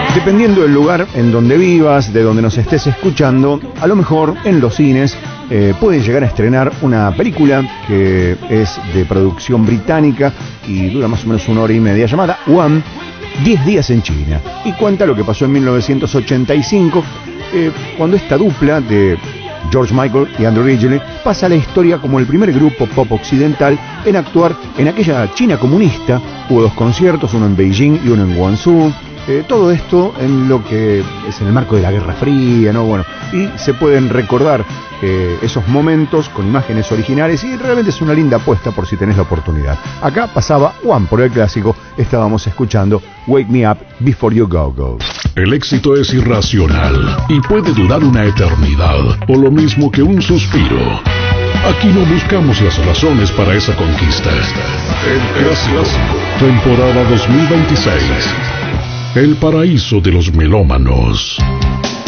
Dependiendo del lugar en donde vivas, de donde nos estés escuchando, a lo mejor en los cines puede llegar a estrenar una película que es de producción británica y dura más o menos 1 hora y media, llamada One, 10 días en China. Y cuenta lo que pasó en 1985, cuando esta dupla de George Michael y Andrew Ridgeley pasa a la historia como el primer grupo pop occidental en actuar en aquella China comunista. Hubo 2 conciertos, uno en Beijing y uno en Guangzhou. Todo esto en lo que es en el marco de la Guerra Fría, ¿no? Bueno, y se pueden recordar esos momentos con imágenes originales y realmente es una linda apuesta por si tenés la oportunidad. Acá pasaba One por el clásico, estábamos escuchando Wake Me Up Before You Go Go. El éxito es irracional y puede durar una eternidad, o lo mismo que un suspiro. Aquí no buscamos las razones para esa conquista. El clásico, temporada 2026. El paraíso de los melómanos.